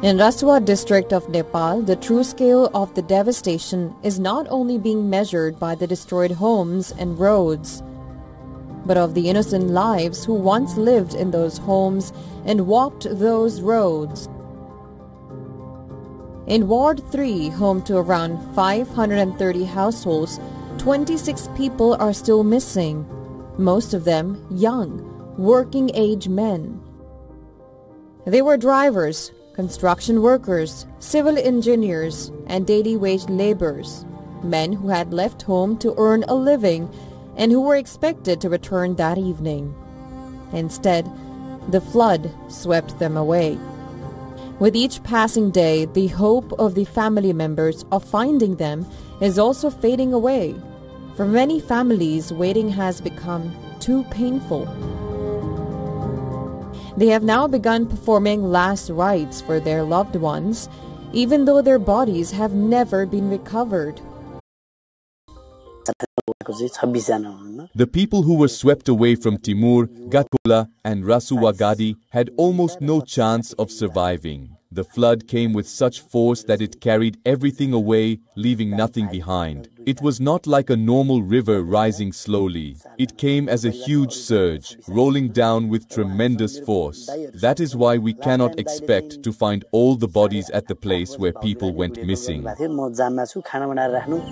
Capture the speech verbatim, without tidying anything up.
In Rasua district of Nepal, the true scale of the devastation is not only being measured by the destroyed homes and roads, but of the innocent lives who once lived in those homes and walked those roads. In Ward three, home to around five hundred thirty households, twenty-six people are still missing, most of them young, working-age men. They were drivers, construction workers, civil engineers, and daily wage laborers, men who had left home to earn a living and who were expected to return that evening. Instead, the flood swept them away. With each passing day, the hope of the family members of finding them is also fading away. For many families, waiting has become too painful. They have now begun performing last rites for their loved ones, even though their bodies have never been recovered. The people who were swept away from Timur, Gatkola and Rasua Gadi had almost no chance of surviving. The flood came with such force that it carried everything away, leaving nothing behind. It was not like a normal river rising slowly. It came as a huge surge, rolling down with tremendous force. That is why we cannot expect to find all the bodies at the place where people went missing.